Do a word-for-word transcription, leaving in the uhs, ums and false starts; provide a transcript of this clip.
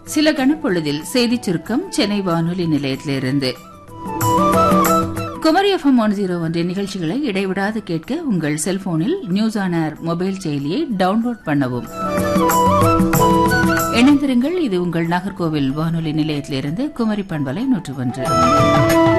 சில கணப்பொழுதில் செய்திச் சுருக்கம் சென்னை வானொலி நிலையத்திலிருந்து. குமரி எஃப்எம் ஒன் ஜீரோ ஒன்றின் நிகழ்ச்சிகளை இடைவிடாது கேட்க உங்கள் செல்போனில் நியூஸ் ஆன் ஏர் மொபைல் செயலியை டவுன்லோட் பண்ணவும். இணைந்திருங்கள். இது உங்கள் நாகர்கோவில் வானொலி நிலையத்திலிருந்து குமரி பண்பலை நூற்று ஒன்று.